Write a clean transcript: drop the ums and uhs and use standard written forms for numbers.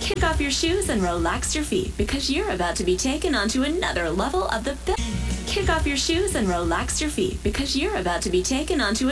Kick off your shoes and relax your feet because you're about to be taken onto another level of the Kick off your shoes and relax your feet because you're about to be taken onto